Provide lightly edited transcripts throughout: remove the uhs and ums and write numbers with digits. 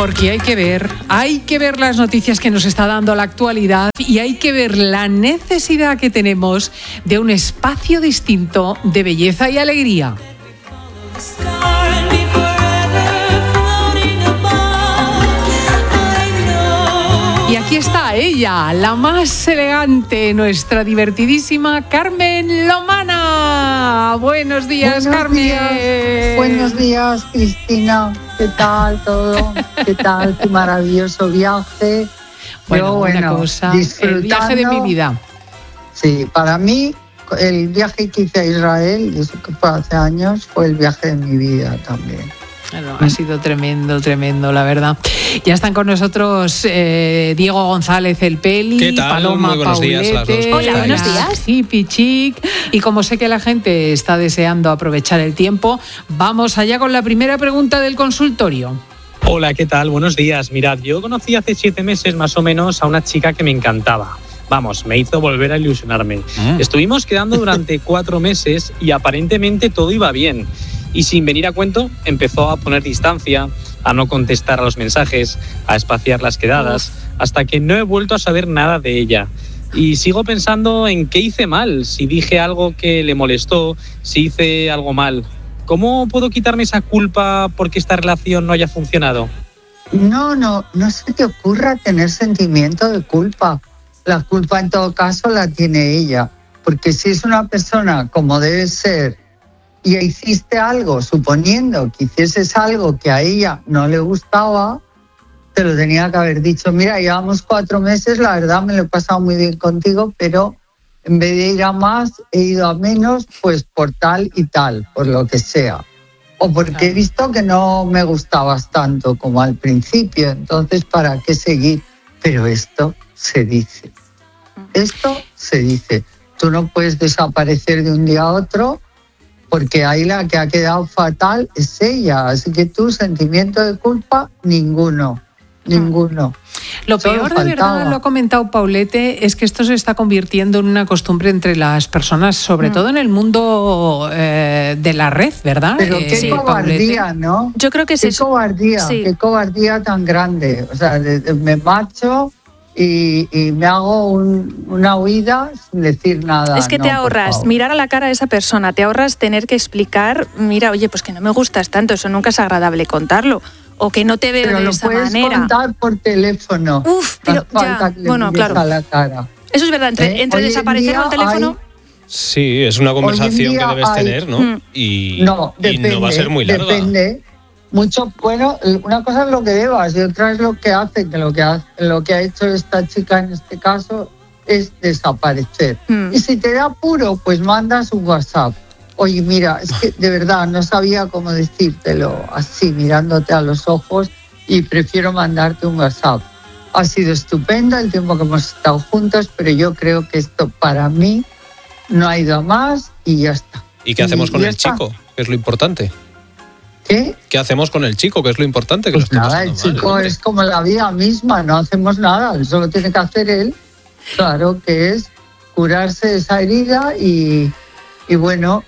Porque hay que ver las noticias que nos está dando la actualidad y hay que ver la necesidad que tenemos de un espacio distinto de belleza y alegría. Y aquí está ella, la más elegante, nuestra divertidísima Carmen Lomana. Buenos días, Carmen. Buenos días, Cristina. ¿Qué tal todo? ¿Qué tal tu maravilloso viaje? Una cosa, el viaje de mi vida. Sí, para mí el viaje que hice a Israel, y eso que fue hace años, fue el viaje de mi vida también. Bueno, ha sido tremendo, la verdad. Ya están con nosotros Diego González, el Peli, ¿qué tal? Paloma Muy buenos días a las dos. Hola, buenos días. Y Pichic. Y como sé que la gente está deseando aprovechar el tiempo, vamos allá con la primera pregunta del consultorio. Hola, ¿qué tal? Buenos días. Mirad, yo conocí hace 7 meses más o menos a una chica que me encantaba. Vamos, me hizo volver a ilusionarme. Estuvimos quedando durante 4 meses y aparentemente todo iba bien. Y sin venir a cuento, empezó a poner distancia, a no contestar a los mensajes, a espaciar las quedadas, hasta que no he vuelto a saber nada de ella. Y sigo pensando en qué hice mal, si dije algo que le molestó, si hice algo mal. ¿Cómo puedo quitarme esa culpa porque esta relación no haya funcionado? No se te ocurra tener sentimiento de culpa. La culpa en todo caso la tiene ella, porque si es una persona como debe ser y hiciste algo, suponiendo que hicieses algo que a ella no le gustaba, te lo tenía que haber dicho. Mira, llevamos 4 meses, la verdad me lo he pasado muy bien contigo, pero en vez de ir a más, he ido a menos, pues por tal y tal, por lo que sea. O porque he visto que no me gustabas tanto como al principio, entonces ¿para qué seguir? Pero esto se dice. Tú no puedes desaparecer de un día a otro, porque ahí la que ha quedado fatal es ella. Así que tu sentimiento de culpa, ninguno. Lo peor, de verdad, lo ha comentado Paulete, es que esto se está convirtiendo en una costumbre entre las personas, sobre todo en el mundo de la red, ¿verdad? Pero qué cobardía, Paulete, ¿no? Yo creo que es eso. Qué cobardía tan grande. O sea, me marcho y me hago una huida sin decir nada. Es que te ahorras mirar a la cara a esa persona, te ahorras tener que explicar, mira, oye, pues que no me gustas tanto, eso nunca es agradable contarlo. O que no te veo de esa manera. Pero lo puedes contar por teléfono. Pero ya, bueno, claro. A la cara. Eso es verdad, entre desaparecer al teléfono. Sí, es una conversación que debes tener, ¿no? Y no va a ser muy larga. Depende. Mucho, bueno, una cosa es lo que debas y otra es lo que hace, que lo que ha hecho esta chica en este caso es desaparecer. Y si te da apuro, pues mandas un WhatsApp. Oye, mira, es que de verdad no sabía cómo decírtelo así, mirándote a los ojos, y prefiero mandarte un WhatsApp. Ha sido estupendo el tiempo que hemos estado juntos, pero yo creo que esto para mí no ha ido a más y ya está. ¿Y qué hacemos con el chico? Que es lo importante. ¿Qué? ¿Qué hacemos con el chico? Que es lo importante. Que pues nada, el chico es como la vida misma, no hacemos nada, eso lo tiene que hacer él. Claro que es curarse esa herida y bueno,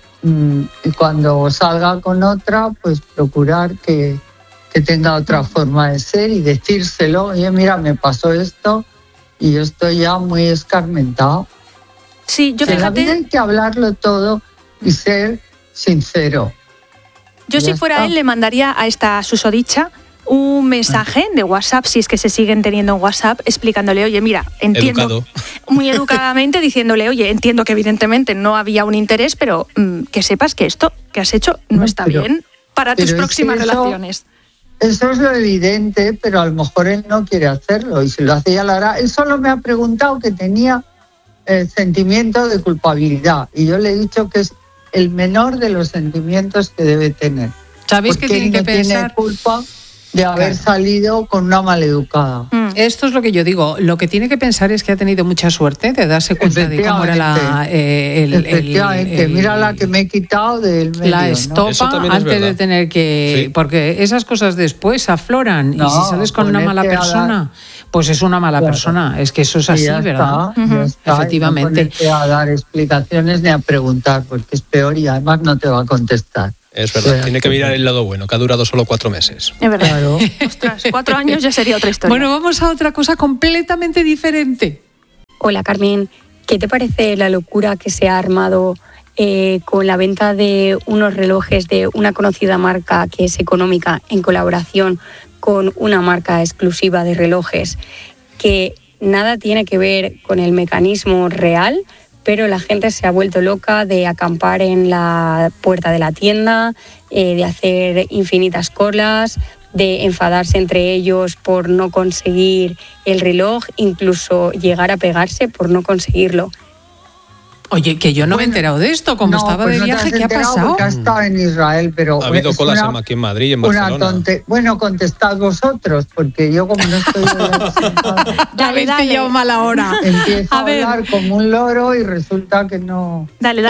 y cuando salga con otra, pues procurar que tenga otra forma de ser y decírselo. Oye, mira, me pasó esto y yo estoy ya muy escarmentado. Sí, yo fíjate, en la vida hay que hablarlo todo y ser sincero. Yo si fuera él le mandaría a esta susodicha un mensaje de WhatsApp, si es que se siguen teniendo en WhatsApp, explicándole, oye, mira, entiendo, muy educadamente, diciéndole, oye, entiendo que evidentemente no había un interés, pero que sepas que esto que has hecho no está bien para tus próximas relaciones. Eso es lo evidente, pero a lo mejor él no quiere hacerlo, y si lo hace ya lo hará. Él solo me ha preguntado que tenía sentimiento de culpabilidad, y yo le he dicho que es el menor de los sentimientos que debe tener. ¿Sabéis que tienen que pensar? Tiene culpa de haber salido con una maleducada. Esto es lo que yo digo. Lo que tiene que pensar es que ha tenido mucha suerte de darse cuenta de cómo era la... Efectivamente, mira la que me he quitado del medio. La estopa, ¿no? Antes de tener que... Sí. Porque esas cosas después afloran. Y si sales con una mala persona, pues es una mala persona. Es que eso es así, ¿verdad? Efectivamente. No ponerte a dar explicaciones ni a preguntar, porque es peor y además no te va a contestar. Es verdad, tiene que mirar el lado bueno, que ha durado solo 4 meses. Es verdad. Claro. Ostras, 4 años ya sería otra historia. Bueno, vamos a otra cosa completamente diferente. Hola, Carmen. ¿Qué te parece la locura que se ha armado con la venta de unos relojes de una conocida marca que es económica en colaboración con una marca exclusiva de relojes que nada tiene que ver con el mecanismo real, pero la gente se ha vuelto loca de acampar en la puerta de la tienda, de hacer infinitas colas, de enfadarse entre ellos por no conseguir el reloj, incluso llegar a pegarse por no conseguirlo. Oye, que yo no me he enterado de esto, como estaba de viaje, ¿qué ha pasado? Porque ha estado en Israel, pero... Ha habido colas aquí en Madrid y en Barcelona. Bueno, contestad vosotros, porque yo como no estoy... Ya habéis pillado mala hora. Empiezo a hablar como un loro y resulta que no... Dale.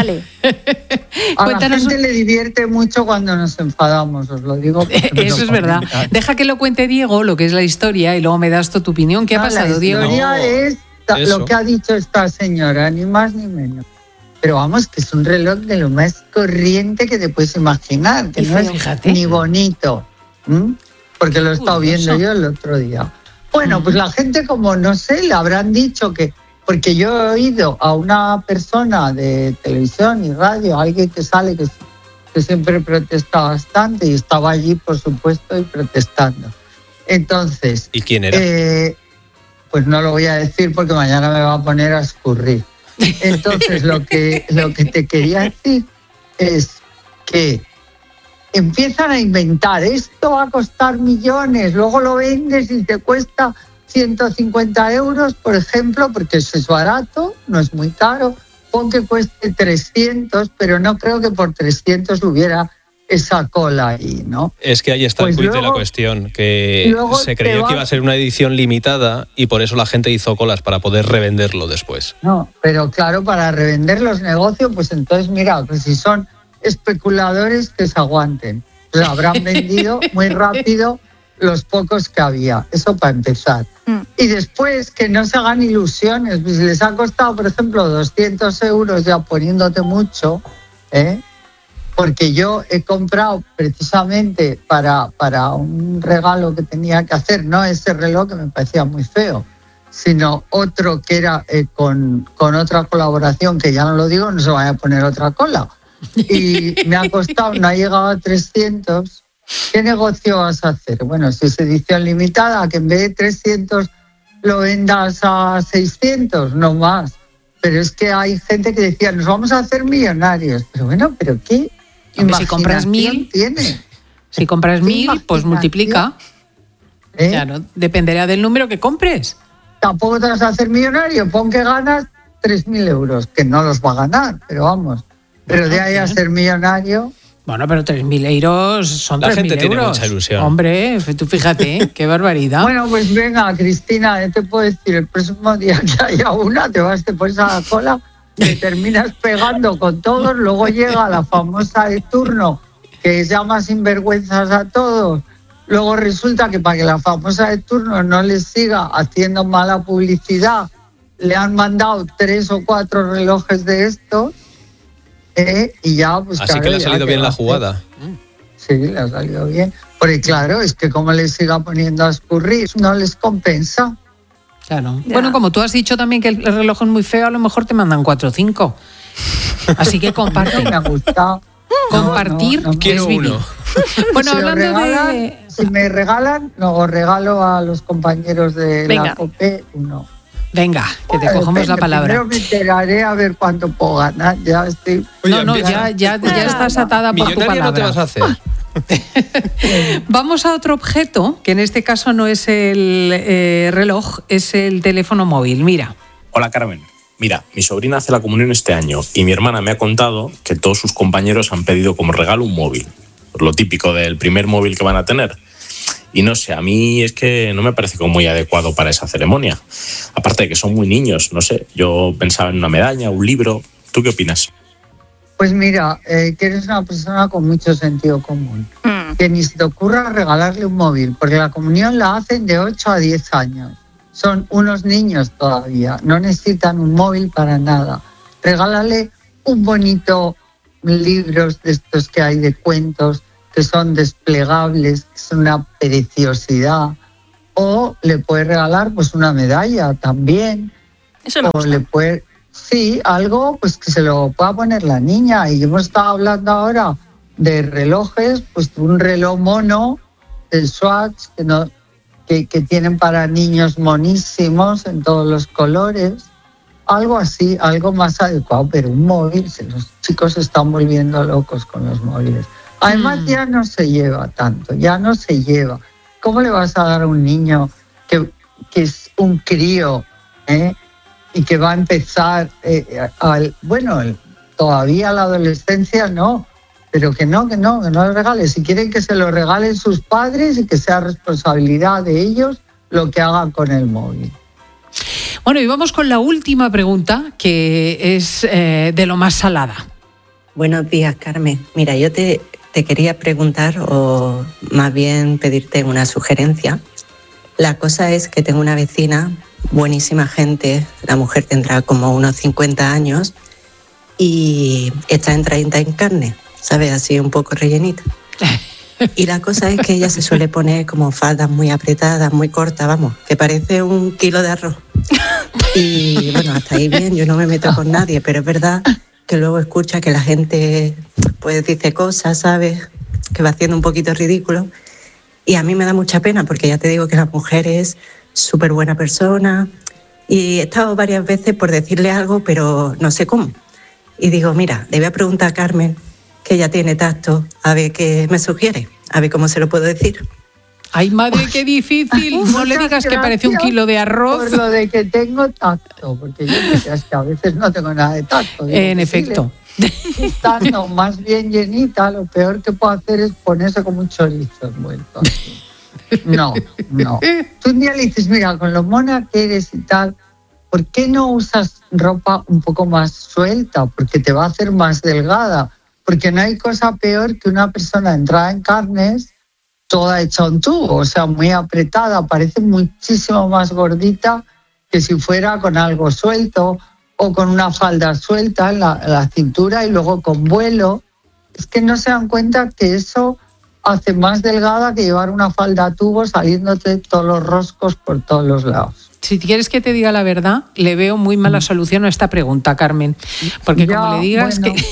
A la gente le divierte mucho cuando nos enfadamos, os lo digo. Eso es verdad. Deja que lo cuente Diego, lo que es la historia, y luego me das tu opinión. ¿Qué ha pasado, Diego? La historia es... Lo que ha dicho esta señora, ni más ni menos. Pero vamos, que es un reloj de lo más corriente que te puedes imaginar, que no es ni bonito, porque lo he estado viendo yo el otro día. Bueno, pues la gente, como no sé, le habrán dicho que... Porque yo he oído a una persona de televisión y radio, alguien que sale que siempre protesta bastante, y estaba allí, por supuesto, y protestando. Entonces... ¿Y quién era? Pues no lo voy a decir porque mañana me va a poner a escurrir. Entonces, lo que te quería decir es que empiezan a inventar, esto va a costar millones, luego lo vendes y te cuesta 150 euros, por ejemplo, porque eso es barato, no es muy caro, pon que cueste 300, pero no creo que por 300 hubiera esa cola ahí, ¿no? Es que ahí está el quid de la cuestión, que se creía que iba a ser una edición limitada y por eso la gente hizo colas para poder revenderlo después. No, pero claro, para revender los negocios, pues entonces mira, pues si son especuladores que se aguanten. Pues habrán vendido muy rápido los pocos que había, eso para empezar. Y después que no se hagan ilusiones, pues si les ha costado, por ejemplo, 200 euros ya poniéndote mucho, porque yo he comprado precisamente para un regalo que tenía que hacer, no ese reloj que me parecía muy feo, sino otro que era con otra colaboración, que ya no lo digo, no se vaya a poner otra cola. Y me ha costado, no ha llegado a 300. ¿Qué negocio vas a hacer? Bueno, si es edición limitada, que en vez de 300 lo vendas a 600, no más. Pero es que hay gente que decía, nos vamos a hacer millonarios. Pero bueno, ¿pero qué? Si compras 1000, tiene. Si compras 1000, pues multiplica. Claro, dependerá del número que compres. Tampoco te vas a hacer millonario, pon que ganas 3.000 euros, que no los va a ganar, pero vamos. Pero de ahí a ser millonario... Bueno, pero 3.000 euros son 3.000 euros. La gente tiene mucha ilusión. Hombre, tú fíjate, qué barbaridad. Bueno, pues venga, Cristina, te puedo decir, el próximo día que haya una, te pones a la cola... te terminas pegando con todos, luego llega la famosa de turno que llama sinvergüenzas a todos, luego resulta que para que la famosa de turno no les siga haciendo mala publicidad, le han mandado 3 o 4 relojes de estos, y ya pues... Así claro, que le ha salido bien la jugada. Sí, le ha salido bien, porque claro, es que como les siga poniendo a escurrir, no les compensa. Claro. Ya. Bueno, como tú has dicho también que el reloj es muy feo, a lo mejor te mandan 4 o 5. Así que comparte. Me ha gustado. Compartir quiero es vivir. Uno. Bueno, si me regalan, luego regalo a los compañeros de la COPE uno. Venga, que te cogemos la palabra. Primero me enteraré a ver cuánto puedo ganar. Ya estoy... Oye, ya estás atada por tu palabra. No te vas a hacer. Vamos a otro objeto, que en este caso no es el reloj, es el teléfono móvil. Mira. Hola, Carmen. Mira, mi sobrina hace la comunión este año y mi hermana me ha contado que todos sus compañeros han pedido como regalo un móvil. Lo típico del primer móvil que van a tener. Y no sé, a mí es que no me parece como muy adecuado para esa ceremonia. Aparte de que son muy niños, no sé. Yo pensaba en una medalla, un libro. ¿Tú qué opinas? Pues mira, que eres una persona con mucho sentido común. Que ni se te ocurra regalarle un móvil, porque la comunión la hacen de 8 a 10 años. Son unos niños todavía, no necesitan un móvil para nada. Regálale un bonito libros de estos que hay de cuentos que son desplegables, que es una preciosidad. O le puedes regalar pues una medalla también. Eso me gusta. Le puede, sí, algo pues que se lo pueda poner la niña. Y hemos estado hablando ahora de relojes, pues un reloj mono, el Swatch, que tienen para niños monísimos en todos los colores. Algo así, algo más adecuado, pero un móvil, los chicos se están volviendo locos con los móviles. Además ya no se lleva tanto, ya no se lleva. ¿Cómo le vas a dar a un niño que es un crío y que va a empezar, todavía la adolescencia no, pero que no le regale? Si quieren que se lo regalen sus padres y que sea responsabilidad de ellos lo que hagan con el móvil. Bueno, y vamos con la última pregunta, que es de lo más salada. Buenos días, Carmen. Mira, yo te quería preguntar, o más bien pedirte una sugerencia. La cosa es que tengo una vecina, buenísima gente, la mujer tendrá como unos 50 años y está entraída en carne, ¿sabes? Así un poco rellenita. Y la cosa es que ella se suele poner como faldas muy apretadas, muy cortas, vamos, que parece 1 kilo de arroz. Y bueno, hasta ahí bien, yo no me meto con nadie, pero es verdad que luego escucha que la gente pues dice cosas, ¿sabes? Que va haciendo un poquito ridículo. Y a mí me da mucha pena, porque ya te digo que la mujer es súper buena persona. Y he estado varias veces por decirle algo, pero no sé cómo. Y digo, mira, le voy a preguntar a Carmen, que ella tiene tacto, a ver qué me sugiere, a ver cómo se lo puedo decir. Ay, madre, qué difícil. No le digas que parece 1 kilo de arroz. Por lo de que tengo tacto, porque yo es que a veces no tengo nada de tacto. En efecto. Estando más bien llenita, lo peor que puedo hacer es ponerse como un chorizo envuelto. No. Tú un día le dices, mira, con lo mona que eres y tal, ¿por qué no usas ropa un poco más suelta? Porque te va a hacer más delgada. Porque no hay cosa peor que una persona entrada en carnes toda hecha un tubo, o sea, muy apretada, parece muchísimo más gordita que si fuera con algo suelto o con una falda suelta en la cintura y luego con vuelo. Es que no se dan cuenta que eso hace más delgada que llevar una falda a tubo saliéndote todos los roscos por todos los lados. Si quieres que te diga la verdad, le veo muy mala solución a esta pregunta, Carmen, porque ya, como le digas que...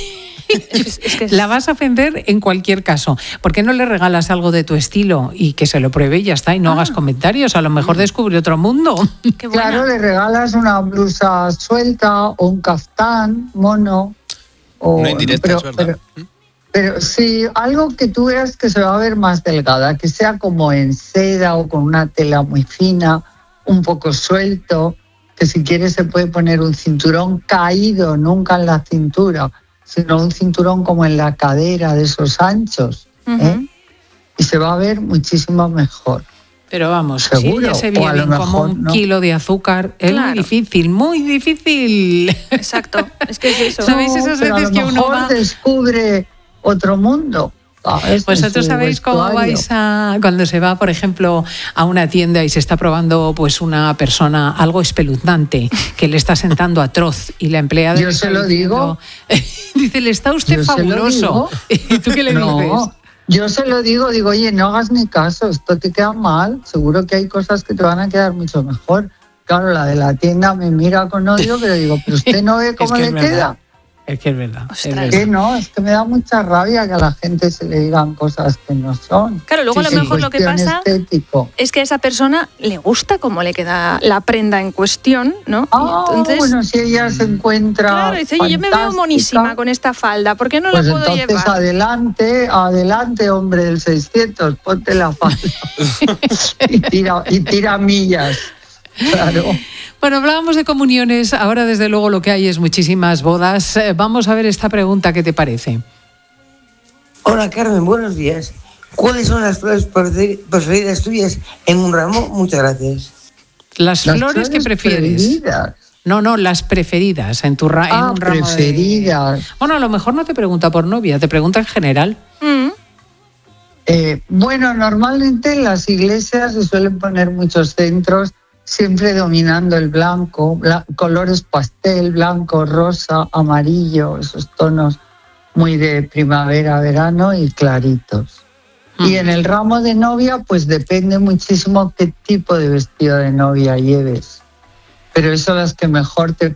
La vas a ofender en cualquier caso. ¿Por qué no le regalas algo de tu estilo y que se lo pruebe y ya está? Y no hagas comentarios. A lo mejor descubre otro mundo. Claro, le regalas una blusa suelta o un caftán mono. O, no indirecta, es verdad. Pero sí, algo que tú veas que se va a ver más delgada, que sea como en seda o con una tela muy fina, un poco suelto, que si quieres se puede poner un cinturón caído, nunca en la cintura, sino un cinturón como en la cadera, de esos anchos, y se va a ver muchísimo mejor. Pero vamos, seguro, si ella se ve bien como 1 kilo de azúcar, es muy difícil. Exacto, es que es eso. ¿Sabéis esas veces que uno va... descubre otro mundo? Vosotros sabéis cómo vais cuando se va, por ejemplo, a una tienda y se está probando pues una persona algo espeluznante que le está sentando atroz y la empleada... Yo se lo digo. Dice, le está usted fabuloso. ¿Y tú qué le dices? Yo se lo digo, oye, no hagas ni caso, esto te queda mal, seguro que hay cosas que te van a quedar mucho mejor. Claro, la de la tienda me mira con odio, pero digo, pero usted no ve cómo le queda. Es que es verdad. Es que me da mucha rabia que a la gente se le digan cosas que no son. Claro, luego a lo mejor lo que pasa es que a esa persona le gusta cómo le queda la prenda en cuestión, ¿no? Entonces, bueno, si ella se encuentra claro, dice, yo me veo monísima con esta falda, ¿por qué no la puedo entonces llevar? Adelante, hombre del 600, ponte la falda y tira millas, claro. Bueno, hablábamos de comuniones, ahora desde luego lo que hay es muchísimas bodas. Vamos a ver esta pregunta, ¿qué te parece? Hola Carmen, buenos días. ¿Cuáles son las flores preferidas tuyas en un ramo? Muchas gracias. ¿Las flores que prefieres? Preferidas. No, las preferidas en un ramo. Preferidas. Bueno, a lo mejor no te pregunta por novia, te pregunta en general. Bueno, normalmente en las iglesias se suelen poner muchos centros, siempre dominando el blanco, colores pastel, blanco, rosa, amarillo, esos tonos muy de primavera, verano y claritos. Y en el ramo de novia, pues depende muchísimo qué tipo de vestido de novia lleves. Pero eso las que mejor te